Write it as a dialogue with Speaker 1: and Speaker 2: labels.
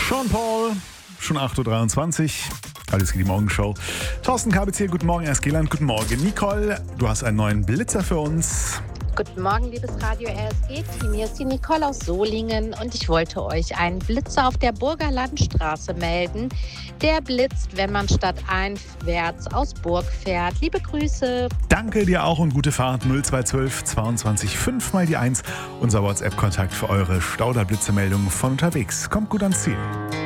Speaker 1: Sean Paul, schon 8.23 Uhr. Alles geht die Morgenshow. Thorsten KBC, guten Morgen. Erst-Geland, guten Morgen. Nicole, du hast einen neuen Blitzer für uns.
Speaker 2: Guten Morgen, liebes Radio RSG-Team. Hier ist die Nicole aus Solingen und ich wollte euch einen Blitzer auf der Burger Landstraße melden. Der blitzt, wenn man stadteinwärts aus Burg fährt. Liebe Grüße.
Speaker 1: Danke dir auch und gute Fahrt. 0212 22 5 mal die 1. Unser WhatsApp-Kontakt für eure Stauderblitzemeldungen von unterwegs. Kommt gut ans Ziel.